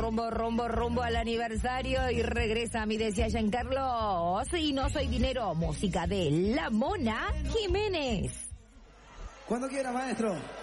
rumbo al aniversario y regresa, me decía Giancarlo. Y no soy dinero, música de La Mona Jiménez. Cuando quiera, maestro.